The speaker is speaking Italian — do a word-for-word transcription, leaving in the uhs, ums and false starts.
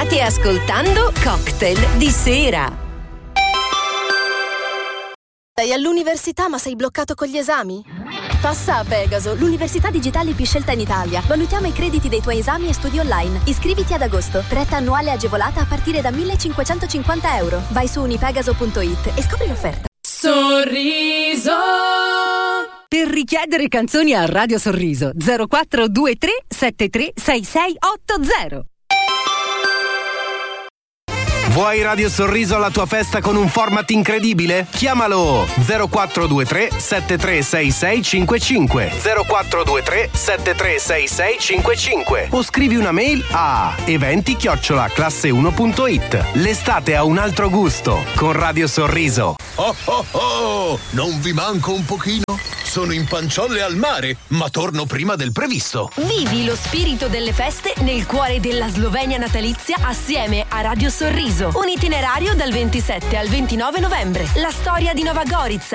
State ascoltando Cocktail di sera. Sei all'università ma sei bloccato con gli esami? Passa a Pegaso, l'università digitale più scelta in Italia. Valutiamo i crediti dei tuoi esami e studi online. Iscriviti ad agosto. Retta annuale agevolata a partire da millecinquecentocinquanta euro. Vai su unipegaso punto it e scopri l'offerta. Sorriso. Per richiedere canzoni a Radio Sorriso zero quattro due tre sette tre sei sei otto zero. Vuoi Radio Sorriso alla tua festa con un format incredibile? Chiamalo zero quattro due tre sette tre sei sei cinque cinque zero quattro due tre sette tre sei sei cinque cinque o scrivi una mail a eventi chiocciola classe uno punto it. L'estate ha un altro gusto con Radio Sorriso. Oh oh oh! Non vi manco un pochino? Sono in Panciolle al mare, ma torno prima del previsto. Vivi lo spirito delle feste nel cuore della Slovenia natalizia assieme a Radio Sorriso. Un itinerario dal ventisette al ventinove novembre. La storia di Nova Gorica,